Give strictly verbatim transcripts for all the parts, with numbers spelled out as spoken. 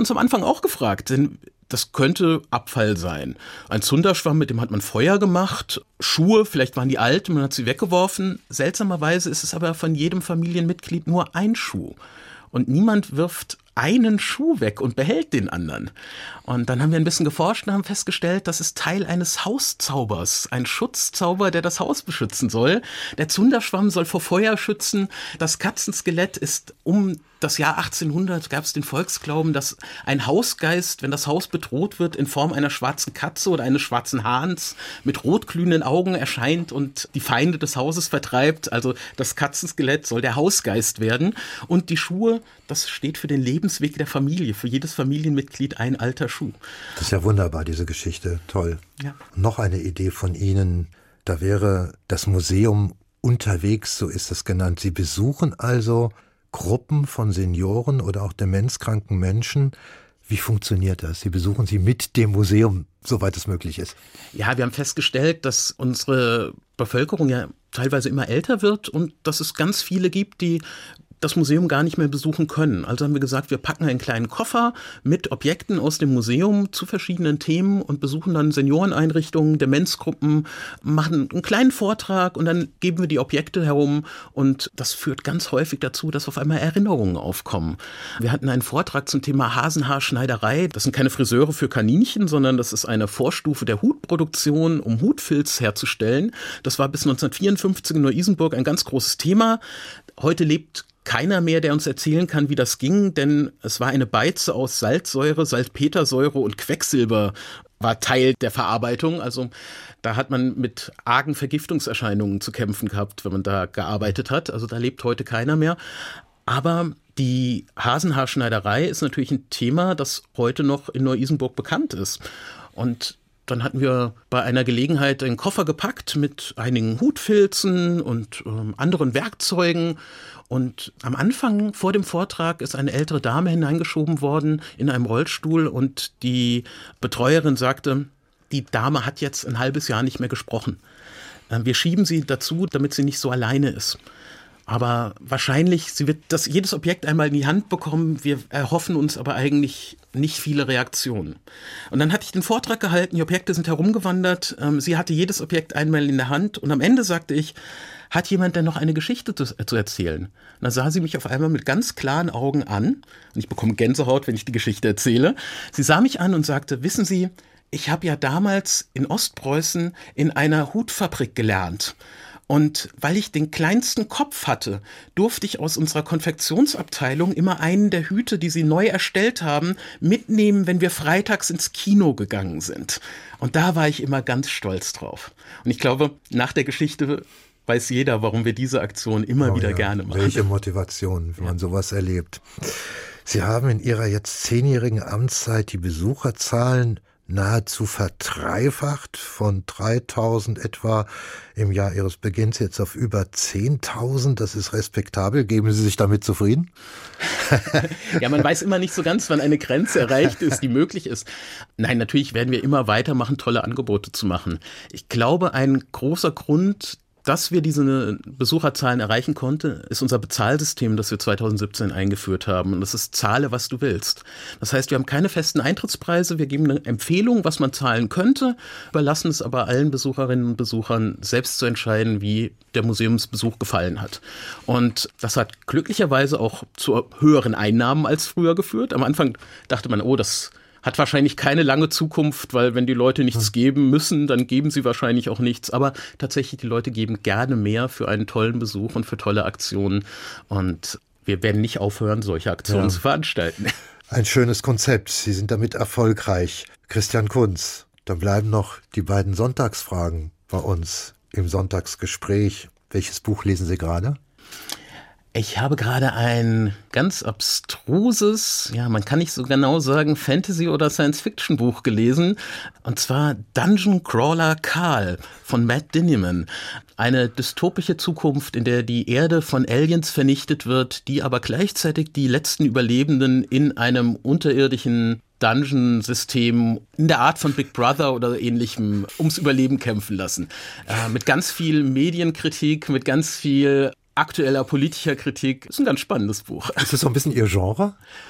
uns am Anfang auch gefragt, denn das könnte Abfall sein. Ein Zunderschwamm, mit dem hat man Feuer gemacht. Schuhe, vielleicht waren die alt, man hat sie weggeworfen. Seltsamerweise ist es aber von jedem Familienmitglied nur ein Schuh. Und niemand wirft einen Schuh weg und behält den anderen. Und dann haben wir ein bisschen geforscht und haben festgestellt, das ist Teil eines Hauszaubers, ein Schutzzauber, der das Haus beschützen soll. Der Zunderschwamm soll vor Feuer schützen. Das Katzenskelett ist um das Jahr achtzehnhundert, gab es den Volksglauben, dass ein Hausgeist, wenn das Haus bedroht wird, in Form einer schwarzen Katze oder eines schwarzen Hahns mit rotglühenden Augen erscheint und die Feinde des Hauses vertreibt. Also das Katzenskelett soll der Hausgeist werden. Und die Schuhe, das steht für den Lebensweg der Familie, für jedes Familienmitglied ein alter Schuh. Das ist ja wunderbar, diese Geschichte. Toll. Ja. Noch eine Idee von Ihnen, da wäre das Museum unterwegs, so ist es genannt. Sie besuchen also Gruppen von Senioren oder auch demenzkranken Menschen. Wie funktioniert das? Sie besuchen sie mit dem Museum, soweit es möglich ist. Ja, wir haben festgestellt, dass unsere Bevölkerung ja teilweise immer älter wird und dass es ganz viele gibt, die das Museum gar nicht mehr besuchen können. Also haben wir gesagt, wir packen einen kleinen Koffer mit Objekten aus dem Museum zu verschiedenen Themen und besuchen dann Senioreneinrichtungen, Demenzgruppen, machen einen kleinen Vortrag und dann geben wir die Objekte herum und das führt ganz häufig dazu, dass auf einmal Erinnerungen aufkommen. Wir hatten einen Vortrag zum Thema Hasenhaarschneiderei. Das sind keine Friseure für Kaninchen, sondern das ist eine Vorstufe der Hutproduktion, um Hutfilz herzustellen. Das war bis neunzehnhundertvierundfünfzig in Neu-Isenburg ein ganz großes Thema. Heute lebt keiner mehr, der uns erzählen kann, wie das ging, denn es war eine Beize aus Salzsäure, Salpetersäure und Quecksilber war Teil der Verarbeitung. Also da hat man mit argen Vergiftungserscheinungen zu kämpfen gehabt, wenn man da gearbeitet hat. Also da lebt heute keiner mehr. Aber die Hasenhaarschneiderei ist natürlich ein Thema, das heute noch in Neu-Isenburg bekannt ist. Und dann hatten wir bei einer Gelegenheit einen Koffer gepackt mit einigen Hutfilzen und ähm, anderen Werkzeugen. Und am Anfang vor dem Vortrag ist eine ältere Dame hineingeschoben worden in einem Rollstuhl und die Betreuerin sagte, die Dame hat jetzt ein halbes Jahr nicht mehr gesprochen. Äh, wir schieben sie dazu, damit sie nicht so alleine ist. Aber wahrscheinlich, sie wird das jedes Objekt einmal in die Hand bekommen. Wir erhoffen uns aber eigentlich nicht viele Reaktionen. Und dann hatte ich den Vortrag gehalten, die Objekte sind herumgewandert. Sie hatte jedes Objekt einmal in der Hand. Und am Ende sagte ich, hat jemand denn noch eine Geschichte zu, zu erzählen? Und dann sah sie mich auf einmal mit ganz klaren Augen an. Und ich bekomme Gänsehaut, wenn ich die Geschichte erzähle. Sie sah mich an und sagte, wissen Sie, ich habe ja damals in Ostpreußen in einer Hutfabrik gelernt. Und weil ich den kleinsten Kopf hatte, durfte ich aus unserer Konfektionsabteilung immer einen der Hüte, die sie neu erstellt haben, mitnehmen, wenn wir freitags ins Kino gegangen sind. Und da war ich immer ganz stolz drauf. Und ich glaube, nach der Geschichte weiß jeder, warum wir diese Aktion immer oh wieder ja, gerne machen. Welche Motivation, wenn ja. man sowas erlebt. Sie haben in Ihrer jetzt zehnjährigen Amtszeit die Besucherzahlen nahezu verdreifacht, von dreitausend etwa im Jahr Ihres Beginns jetzt auf über zehntausend. Das ist respektabel. Geben Sie sich damit zufrieden? Ja, man weiß immer nicht so ganz, wann eine Grenze erreicht ist, die möglich ist. Nein, natürlich werden wir immer weitermachen, tolle Angebote zu machen. Ich glaube, ein großer Grund, dass wir diese Besucherzahlen erreichen konnten, ist unser Bezahlsystem, das wir zweitausendsiebzehn eingeführt haben. Und das ist zahle, was du willst. Das heißt, wir haben keine festen Eintrittspreise, wir geben eine Empfehlung, was man zahlen könnte, überlassen es aber allen Besucherinnen und Besuchern selbst zu entscheiden, wie der Museumsbesuch gefallen hat. Und das hat glücklicherweise auch zu höheren Einnahmen als früher geführt. Am Anfang dachte man, oh, das hat wahrscheinlich keine lange Zukunft, weil wenn die Leute nichts geben müssen, dann geben sie wahrscheinlich auch nichts. Aber tatsächlich, die Leute geben gerne mehr für einen tollen Besuch und für tolle Aktionen. Und wir werden nicht aufhören, solche Aktionen ja. zu veranstalten. Ein schönes Konzept. Sie sind damit erfolgreich. Christian Kunz, dann bleiben noch die beiden Sonntagsfragen bei uns im Sonntagsgespräch. Welches Buch lesen Sie gerade? Ich habe gerade ein ganz abstruses, ja, man kann nicht so genau sagen, Fantasy- oder Science-Fiction-Buch gelesen. Und zwar Dungeon Crawler Carl von Matt Dinniman. Eine dystopische Zukunft, in der die Erde von Aliens vernichtet wird, die aber gleichzeitig die letzten Überlebenden in einem unterirdischen Dungeon-System in der Art von Big Brother oder ähnlichem ums Überleben kämpfen lassen. Äh, mit ganz viel Medienkritik, mit ganz viel aktueller politischer Kritik. Ist ein ganz spannendes Buch. Ist das so ein bisschen Ihr Genre?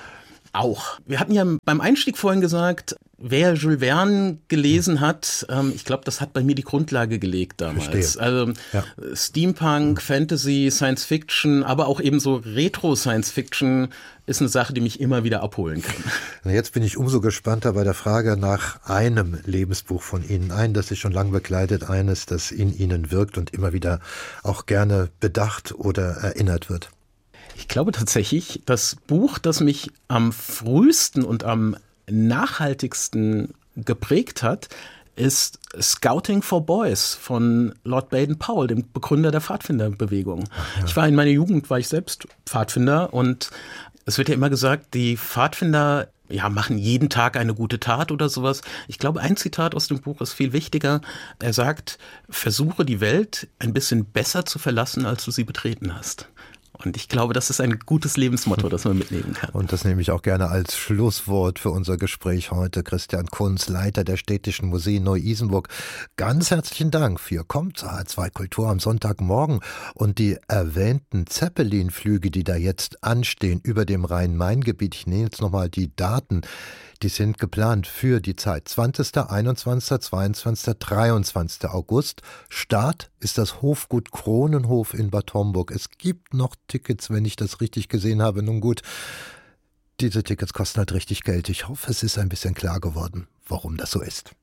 Auch. Wir hatten ja beim Einstieg vorhin gesagt, wer Jules Verne gelesen hat, ähm, ich glaube, das hat bei mir die Grundlage gelegt damals. Verstehe. Also ja. Steampunk, mhm. Fantasy, Science Fiction, aber auch eben so Retro-Science Fiction ist eine Sache, die mich immer wieder abholen kann. Jetzt bin ich umso gespannter bei der Frage nach einem Lebensbuch von Ihnen. Ein, das Sie schon lange begleitet, eines, das in Ihnen wirkt und immer wieder auch gerne bedacht oder erinnert wird. Ich glaube tatsächlich, das Buch, das mich am frühesten und am nachhaltigsten geprägt hat, ist Scouting for Boys von Lord Baden-Powell, dem Begründer der Pfadfinderbewegung. Ja. Ich war in meiner Jugend, war ich selbst Pfadfinder und es wird ja immer gesagt, die Pfadfinder ja, machen jeden Tag eine gute Tat oder sowas. Ich glaube, ein Zitat aus dem Buch ist viel wichtiger. Er sagt, versuche die Welt ein bisschen besser zu verlassen, als du sie betreten hast. Und ich glaube, das ist ein gutes Lebensmotto, das man mitnehmen kann. Und das nehme ich auch gerne als Schlusswort für unser Gespräch heute. Christian Kunz, Leiter der Städtischen Museen Neu-Isenburg. Ganz herzlichen Dank für Kommt zur H zwei Kultur am Sonntagmorgen und die erwähnten Zeppelin-Flüge, die da jetzt anstehen über dem Rhein-Main-Gebiet. Ich nehme jetzt nochmal die Daten. Die sind geplant für die Zeit zwanzigster, einundzwanzigster, zweiundzwanzigster, dreiundzwanzigster August. Start ist das Hofgut Kronenhof in Bad Homburg. Es gibt noch Tickets, wenn ich das richtig gesehen habe. Nun gut, diese Tickets kosten halt richtig Geld. Ich hoffe, es ist ein bisschen klar geworden, warum das so ist.